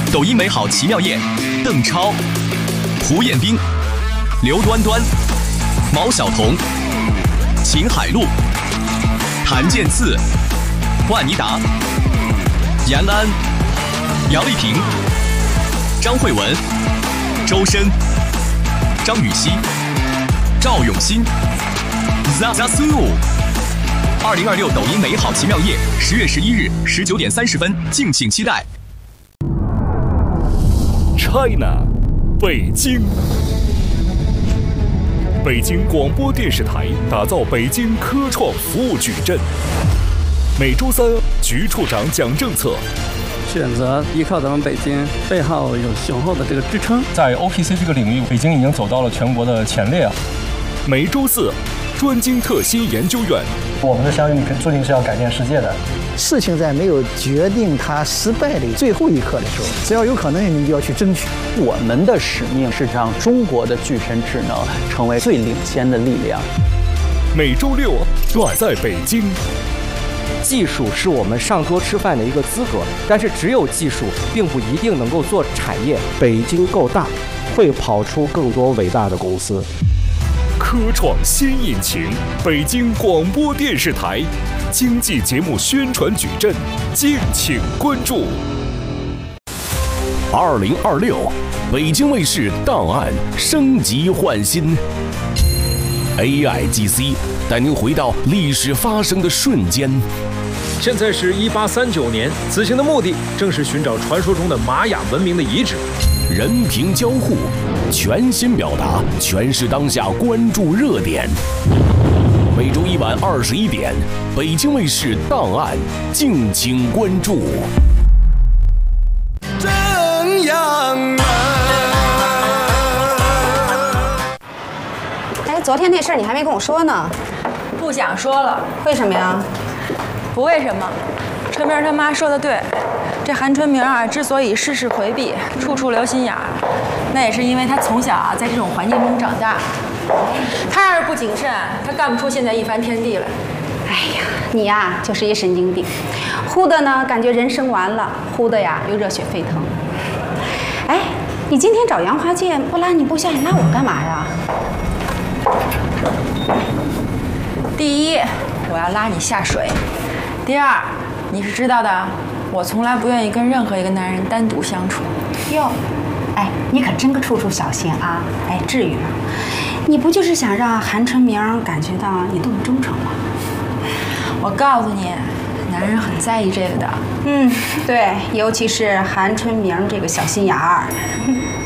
抖音美好奇妙夜，邓超、胡彦斌、刘端端、毛晓彤、秦海璐、谭健次、万妮达、延安、杨丽萍、张慧雯、周深、张雨绮、赵永新、Zazu。2026抖音美好奇妙夜，10月11日19点30分，敬请期待。 China， 北京。北京广播电视台打造北京科创服务矩阵。每周三，局处长讲政策。 选择依靠咱们北京背后有雄厚的这个支撑， 在 OPC 这个领域，北京已经走到了全国的前列。 每周四，专精特新研究院。 我们的商业注定是要改变世界的。 事情在没有决定它失败的最后一刻的时候，只要有可能，你就要去争取。 我们的使命是让中国的具身智能成为最领先的力量。 每周六，我在北京。 技术是我们上桌吃饭的一个资格，但是只有技术并不一定能够做产业。 北京够大，会跑出更多伟大的公司。 科创新引擎，北京广播电视台经济节目宣传矩阵，敬请关注。 2026，北京卫视档案升级换新 ，AIGC 带您回到历史发生的瞬间。 现在是1839年，此行的目的正是寻找传说中的玛雅文明的遗址。 人屏交互，全新表达，诠释当下关注热点。每周一晚21点，北京卫视档案，敬请关注。 正阳门。 哎，昨天那事儿你还没跟我说呢。 不想说了。 为什么呀？ 不为什么。春明他妈说的对。这韩春明啊，之所以事事回避，处处留心眼儿，那也是因为他从小啊在这种环境中长大。他要是不谨慎，他干不出现在一番天地来。 哎呀，你呀就是一神经病，忽的呢感觉人生完了，忽的呀又热血沸腾。哎，你今天找杨华健不拉你部下，你拉我干嘛呀？ 第一，我要拉你下水；第二，你是知道的。我从来不愿意跟任何一个男人单独相处。 哟，哎，你可真个处处小心啊！哎，至于吗？你不就是想让韩春明感觉到你对我忠诚吗？ 我告诉你，男人很在意这个的。 对，尤其是韩春明这个小心眼儿。